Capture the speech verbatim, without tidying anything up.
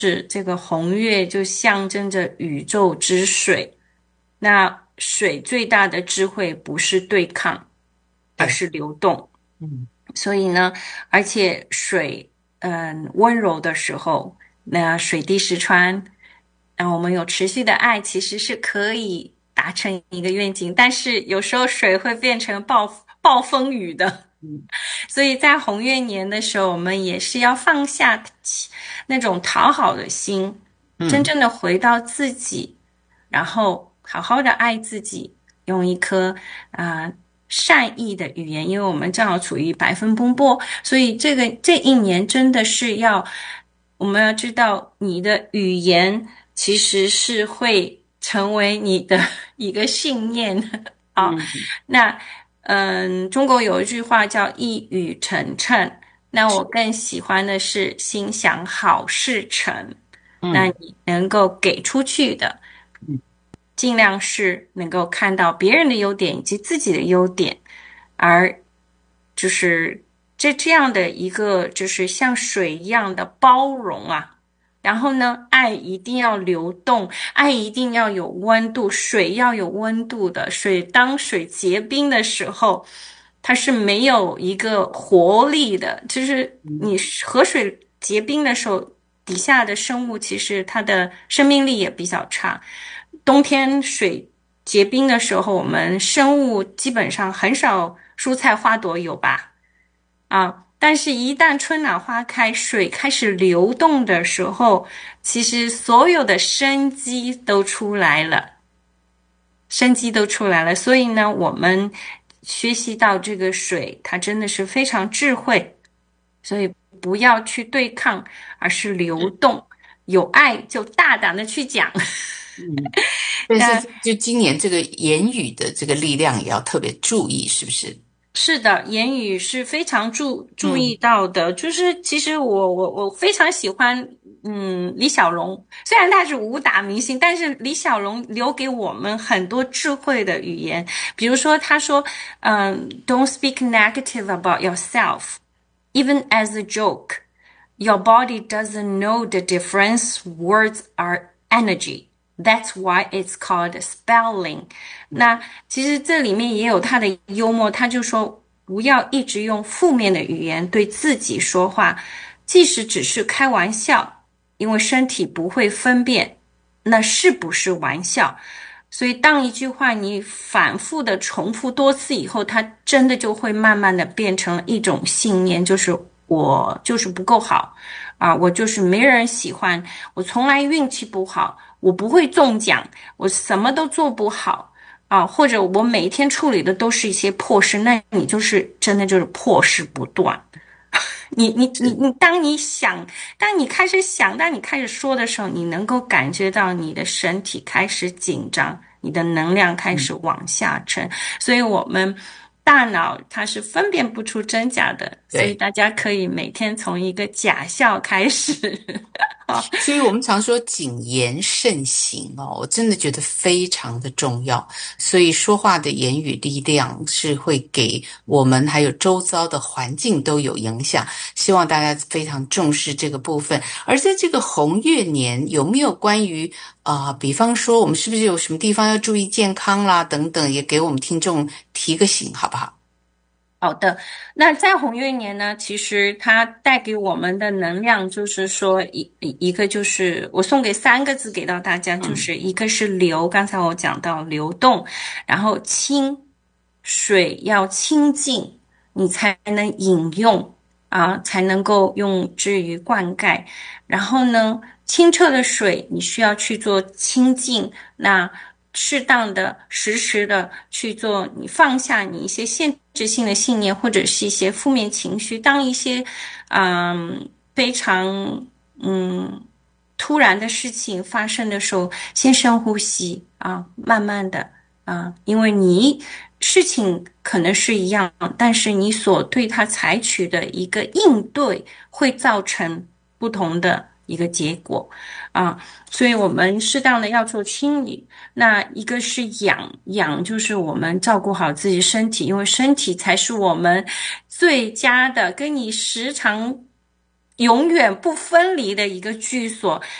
是这个红月就象征着宇宙之水。那水最大的智慧不是对抗，而对， 是流动。 嗯， 所以呢，而且水，嗯，温柔的时候，那水滴石穿，然后我们有持续的爱，其实是可以达成一个愿景。但是有时候水会变成暴暴风雨的， 嗯， 所以在红月年的时候，我们也是要放下那种讨好的心，真嗯， 正的回到自己，然后好好的爱自己，用一颗啊、呃善意的语言，因为我们正好处于白风风波，所以这个这一年真的是要，我们要知道你的语言其实是会成为你的一个信念啊。 嗯， 那嗯，中国有一句话叫一语成谶，那我更喜欢的是心想好事成。那嗯， 你能够给出去的， 嗯， 尽量是能够看到别人的优点以及自己的优点，而就是这这样的一个就是像水一样的包容啊。然后呢，爱一定要流动，爱一定要有温度，水要有温度的。水当水结冰的时候，它是没有一个活力的。就是嗯， 你河水结冰的时候，底下的生物其实它的生命力也比较差。冬天水结冰的时候，我们生物基本上很少蔬菜花朵有吧？啊，但是，一旦春暖花开，水开始流动的时候，其实所有的生机都出来了，生机都出来了。所以呢，我们学习到这个水，它真的是非常智慧，所以不要去对抗，而是流动，有爱就大胆的去讲。 嗯。但是那就今年这个言语的这个力量也要特别注意，是不是？ 是的，言语是非常注注意嗯， 到的。就是其实我我我非常喜欢，嗯，李小龙。虽然他是武打明星，但是李小龙留给我们很多智慧的语言。比如说，他说，嗯，Don't speak negative about yourself, even as a joke. Your body doesn't know the difference. Words are energy. That's why it's called spelling. 那其实这里面也有他的幽默，他就说不要一直用负面的语言对自己说话，即使只是开玩笑，因为身体不会分辨那是不是玩笑。所以，当一句话你反复的重复多次以后，它真的就会慢慢的变成一种信念，就是我就是不够好啊，我就是没人喜欢，我从来运气不好，我不会中奖，我什么都做不好啊，或者我每天处理的都是一些破事，那你就是真的就是破事不断。你你你是， 你，当你想，当你开始想，当你开始说的时候，你能够感觉到你的身体开始紧张，你的能量开嗯， 始往下沉，所以我们大脑它是分辨不出真假的，所以对。 大家可以每天从一个假笑开始。好， 所以我们常说谨言慎行哦，我真的觉得非常的重要。所以说话的言语力量是会给我们还有周遭的环境都有影响。希望大家非常重视这个部分。而在这个红月年，有没有关于啊、呃比方说我们是不是有什么地方要注意健康啦等等，也给我们听众提个醒，好不好？ 好的，那在红月年呢，其实它带给我们的能量，就是说一一一个就是我送给三个字给到大家，就嗯， 是一个是流，刚才我讲到流动，然后清，水要清净，你才能饮用啊，才能够用之于灌溉。然后呢，清澈的水你需要去做清净，那适当的、实时的去做，你放下你一些限制性的信念，或者是一些负面情绪。当一些嗯非常嗯突然的事情发生的时候，先深呼吸啊，慢慢的啊，因为你事情可能是一样，但是你所对它采取的一个应对，会造成不同的一个结果啊。所以我们适当的要做清理。那一个是养，养就是我们照顾好自己身体，因为身体才是我们最佳的，跟你时常永远不分离的一个居所。